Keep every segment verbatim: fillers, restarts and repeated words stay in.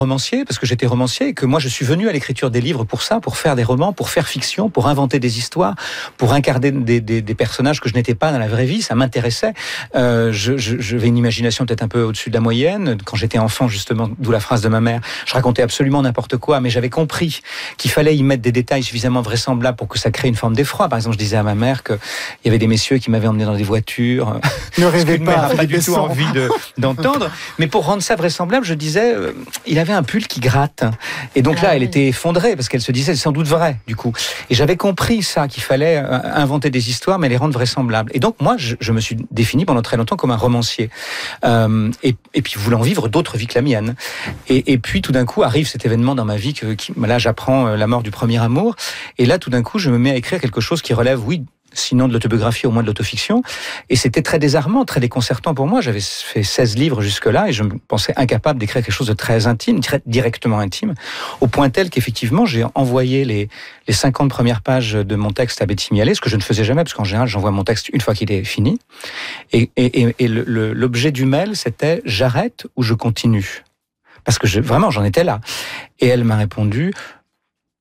romancier, parce que j'étais romancier et que moi je suis venu à l'écriture des livres pour ça, pour faire des romans, pour faire fiction, pour inventer des histoires, pour incarner des, des, des personnages que je n'étais pas dans la vraie vie, ça m'intéressait. Euh, je, je, j'avais une imagination peut-être un peu au-dessus de la moyenne. Quand j'étais enfant, justement, d'où la phrase de ma mère, je racontais absolument n'importe quoi, mais j'avais compris qu'il fallait y mettre des détails suffisamment vraisemblables pour que ça crée une forme d'effroi. Par exemple, je disais à ma mère qu'il y avait des messieurs qui m'avaient emmené dans des voitures. Ne rêvez pas, mère n'a pas du tout envie de, d'entendre. Mais pour rendre ça vraisemblable, je disais, euh, il avait un pull qui gratte. Et donc ah, là, oui. elle était effondrée parce qu'elle se disait, c'est sans doute vrai, du coup. Et j'avais compris ça, qu'il fallait inventer des histoires, mais les rendre vraisemblables. Et donc, moi, je, je me suis défini pendant très longtemps comme un romancier. Euh, et, et puis, voulant vivre d'autres vies que la mienne. Et, et puis, tout d'un coup, arrive cet événement dans ma vie que, qui, là, j'apprends la mort du premier amour. Et là, tout d'un coup, je me mets à écrire quelque chose qui relève, oui, sinon de l'autobiographie, au moins de l'autofiction. Et c'était très désarmant, très déconcertant pour moi. J'avais fait seize livres jusque-là et je me pensais incapable d'écrire quelque chose de très intime, très directement intime, au point tel qu'effectivement, j'ai envoyé les, les cinquante premières pages de mon texte à Betty Mialet, ce que je ne faisais jamais, parce qu'en général, j'envoie mon texte une fois qu'il est fini. Et, et, et, et le, le, l'objet du mail, c'était « j'arrête ou je continue ?» Parce que je, vraiment, j'en étais là. Et elle m'a répondu « continue »,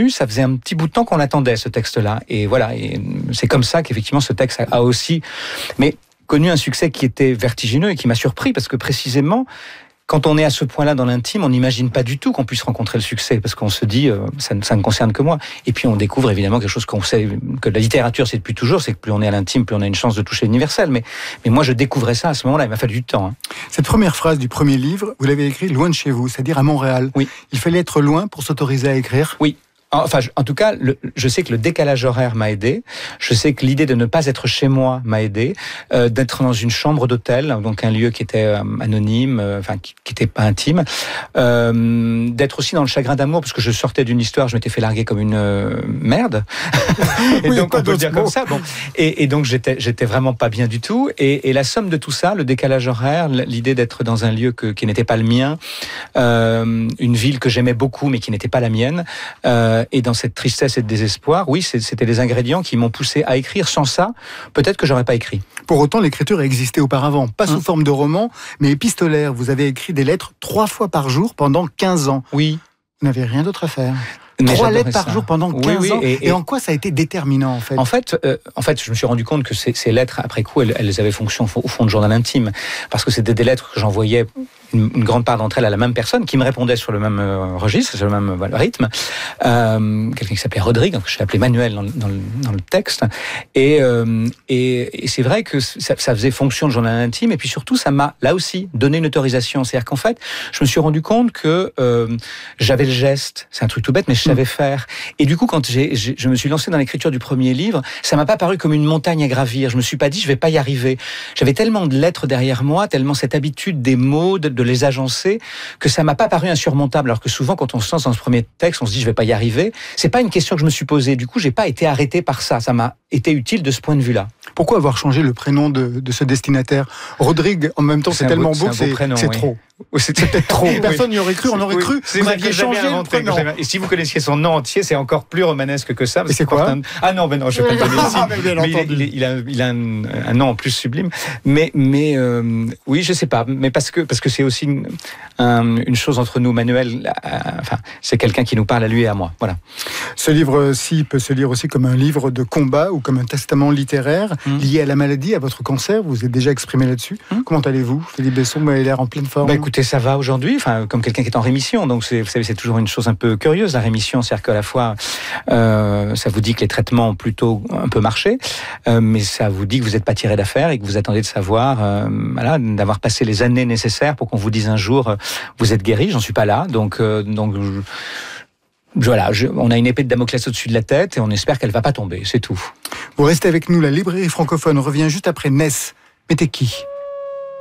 ça faisait un petit bout de temps qu'on attendait ce texte-là. Et voilà, et c'est comme ça qu'effectivement ce texte a aussi mais connu un succès qui était vertigineux et qui m'a surpris, parce que précisément, quand on est à ce point-là dans l'intime, on n'imagine pas du tout qu'on puisse rencontrer le succès, parce qu'on se dit, euh, ça, ça ne concerne que moi. Et puis on découvre évidemment quelque chose qu'on sait, que la littérature c'est depuis toujours, c'est que plus on est à l'intime, plus on a une chance de toucher l'universel. Mais, mais moi je découvrais ça à ce moment-là, il m'a fallu du temps. Hein. Cette première phrase du premier livre, vous l'avez écrite loin de chez vous, c'est-à-dire à Montréal. Oui. Il fallait être loin pour s'autoriser à écrire. Oui. Enfin, en tout cas, le, je sais que le décalage horaire m'a aidé. Je sais que l'idée de ne pas être chez moi m'a aidé. Euh, d'être dans une chambre d'hôtel, donc un lieu qui était euh, anonyme, euh, enfin qui, qui était pas intime. Euh, d'être aussi dans le chagrin d'amour, parce que je sortais d'une histoire, je m'étais fait larguer comme une euh, merde. et oui, donc on peut le dire comme ça. Bon. Et, et donc j'étais, j'étais vraiment pas bien du tout. Et, et la somme de tout ça, le décalage horaire, l'idée d'être dans un lieu que, qui n'était pas le mien, euh, une ville que j'aimais beaucoup mais qui n'était pas la mienne. Euh, Et dans cette tristesse et de désespoir, oui, c'était les ingrédients qui m'ont poussé à écrire. Sans ça, peut-être que j'aurais pas écrit. Pour autant, l'écriture a existé auparavant, pas sous mmh. forme de roman, mais épistolaire. Vous avez écrit des lettres trois fois par jour pendant quinze ans. Oui. Vous n'avez rien d'autre à faire. Mais Trois lettres par ça. jour pendant quinze oui, oui, ans. Et, et, et en quoi ça a été déterminant, en fait En fait, euh, en fait, je me suis rendu compte que ces, ces lettres, après coup, elles, elles avaient fonction au fond de journal intime. Parce que c'était des lettres que j'envoyais, une, une grande part d'entre elles, à la même personne, qui me répondait sur le même euh, registre, sur le même euh, rythme. Euh, quelqu'un qui s'appelait Rodrigue, que j'ai appelé Manuel dans, dans, le, dans le texte. Et, euh, et, et c'est vrai que ça, ça faisait fonction de journal intime. Et puis surtout, ça m'a, là aussi, donné une autorisation. C'est-à-dire qu'en fait, je me suis rendu compte que euh, j'avais le geste. C'est un truc tout bête, mais je savais mmh. faire. Et du coup, quand j'ai, j'ai, je me suis lancé dans l'écriture du premier livre, ça m'a pas paru comme une montagne à gravir. Je me suis pas dit, je vais pas y arriver. J'avais tellement de lettres derrière moi, tellement cette habitude des mots, de, de les agencer, que ça m'a pas paru insurmontable. Alors que souvent, quand on se lance dans ce premier texte, on se dit, je vais pas y arriver. C'est pas une question que je me suis posée. Du coup, j'ai pas été arrêté par ça. Ça m'a été utile de ce point de vue-là. Pourquoi avoir changé le prénom de, de ce destinataire ? Rodrigue, en même temps, c'est, c'est tellement beau, beau que c'est, prénom, c'est oui. trop. C'est peut-être trop. Personne n'y aurait cru, on aurait oui. cru. C'est vrai que j'avais inventé. Et si vous connaissiez son nom entier, c'est encore plus romanesque que ça. Et c'est quoi ? un... Ah non, ben non, je ne vais pas le donner ici. mais mais il, il, il a, il a un, un nom en plus sublime. Mais, mais euh, oui, je sais pas. Mais parce que parce que c'est aussi une, un, une chose entre nous, Manuel. Euh, enfin, c'est quelqu'un qui nous parle à lui et à moi. Voilà. Ce livre-ci peut se lire aussi comme un livre de combat ou comme un testament littéraire mmh. lié à la maladie, à votre cancer. Vous vous êtes déjà exprimé là-dessus. Mmh. Comment allez-vous, Philippe Besson ? Vous avez l'air en pleine forme. Bah, écoutez, ça va aujourd'hui, enfin, comme quelqu'un qui est en rémission. Donc, c'est, vous savez, c'est toujours une chose un peu curieuse, la rémission. C'est-à-dire qu'à la fois, euh, ça vous dit que les traitements ont plutôt un peu marché, euh, mais ça vous dit que vous n'êtes pas tiré d'affaire et que vous attendez de savoir, euh, voilà, d'avoir passé les années nécessaires pour qu'on vous dise un jour, euh, vous êtes guéri. J'en suis pas là. Donc, euh, donc, je, voilà, je, on a une épée de Damoclès au-dessus de la tête et on espère qu'elle va pas tomber. C'est tout. Vous restez avec nous. La librairie francophone revient juste après Ness. Mettez qui ?